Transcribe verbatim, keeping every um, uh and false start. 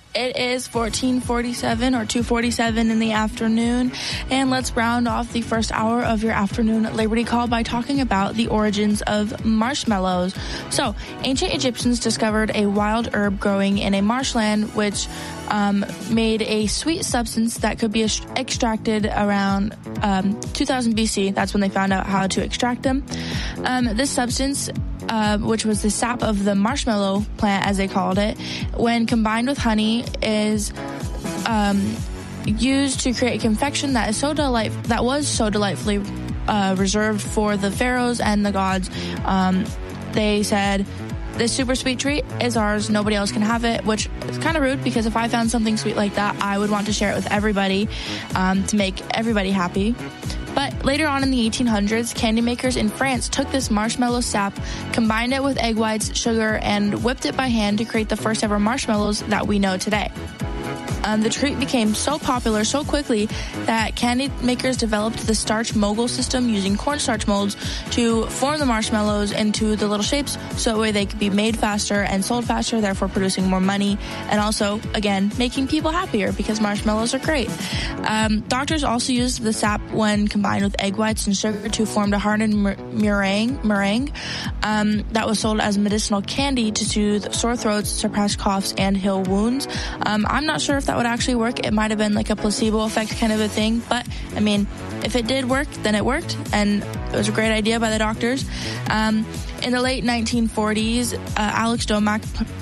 It is fourteen forty-seven or two forty-seven in the afternoon, and let's round off the first hour of your afternoon Liberty Call by talking about the origins of marshmallows. So, ancient Egyptians discovered a wild herb growing in a marshland which um, made a sweet substance that could be extracted around um, two thousand B C. That's when they found out how to extract them. Um, this substance Uh, which was the sap of the marshmallow plant, as they called it, when combined with honey, is um, used to create a confection that is so delight that was so delightfully uh, reserved for the pharaohs and the gods. Um, they said, "This super sweet treat is ours. Nobody else can have it," which is kind of rude because if I found something sweet like that, I would want to share it with everybody um, to make everybody happy. But later on in the eighteen hundreds, candy makers in France took this marshmallow sap, combined it with egg whites, sugar, and whipped it by hand to create the first ever marshmallows that we know today. Um, the treat became so popular so quickly that candy makers developed the starch mogul system using cornstarch molds to form the marshmallows into the little shapes so that way they could be made faster and sold faster, therefore producing more money and also, again, making people happier because marshmallows are great. Um, doctors also used the sap when combined with egg whites and sugar to form a hardened meringue, meringue um, that was sold as medicinal candy to soothe sore throats, suppress coughs, and heal wounds. Um, I'm not sure if that would actually work. It might have been like a placebo effect kind of a thing, but I mean, if it did work, then it worked, and it was a great idea by the doctors. Um, in the late nineteen forties, uh, Alex Domak p-